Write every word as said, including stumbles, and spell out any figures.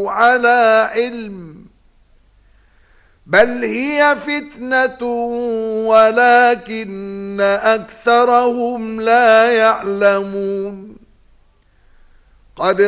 على علم بل هي فتنة ولكن أكثرهم لا يعلمون قد